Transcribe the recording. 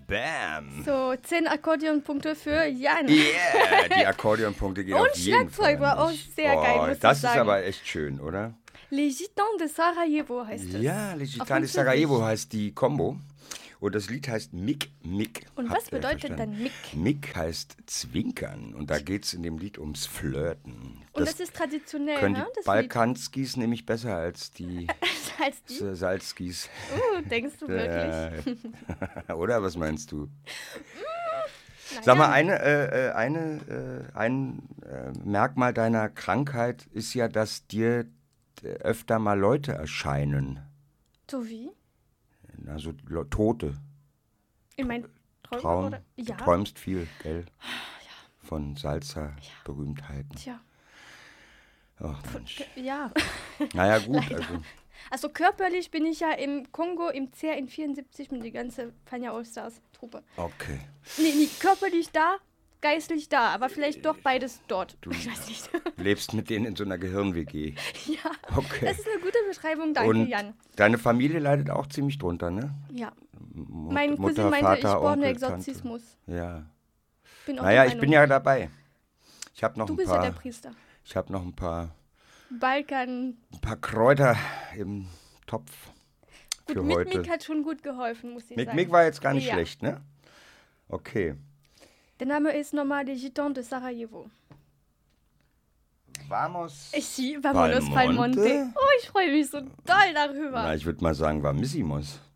Bam. So, 10 Akkordeonpunkte für Jan. Yeah, die Akkordeonpunkte gehen auf jeden Fall. Und Schlagzeug war auch sehr geil, muss ich sagen. Das ist aber echt schön, oder? Les Gitans de Sarajevo heißt es. Ja, Les Gitans de Sarajevo heißt die Combo. Und das Lied heißt Mick, Mick. Und was bedeutet dann Mick? Mick heißt Zwinkern. Und da geht es in dem Lied ums Flirten. Und das ist traditionell, können ne? Die Balkanskis nämlich besser als die Salzskis. Denkst du wirklich? Oder, was meinst du? Sag mal, ein Merkmal deiner Krankheit ist ja, dass dir öfter mal Leute erscheinen. So wie? Also Tote. In meinen Traum. Oder? Ja. Du träumst viel, gell? Ja. Von Salsa-Berühmtheiten. Tja. Ach, Mensch. Ja. Naja, gut. Also körperlich bin ich ja im Kongo im CR in 74 mit der ganzen Fania Allstars-Truppe. Okay. Nee, körperlich da, geistlich da, aber vielleicht doch beides dort. Ich weiß nicht. Lebst mit denen in so einer Gehirn-WG. Ja, okay. Das ist eine gute Beschreibung, danke Und Jan. Deine Familie leidet auch ziemlich drunter, ne? Ja. Mein Cousin meinte, ich brauche einen Exorzismus. Tante. Ja. Naja, ich bin ja dabei. Ich habe noch Du bist ja der Priester. Ich habe noch ein paar Kräuter im Topf gut, für heute. Mick hat schon gut geholfen, muss ich sagen. Mick war jetzt gar nicht schlecht, ne? Okay. Der Name ist nochmal Les Gitans de Sarajevo. Vamos Palmonte. Oh, ich freue mich so doll darüber. Na, ich würde mal sagen, Vamissimos.